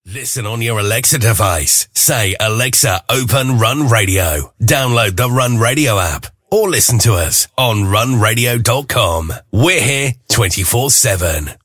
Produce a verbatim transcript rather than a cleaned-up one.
Listen on your Alexa device. Say, Alexa, open Run Radio. Download the Run Radio app or listen to us on run radio dot com. We're here twenty-four seven.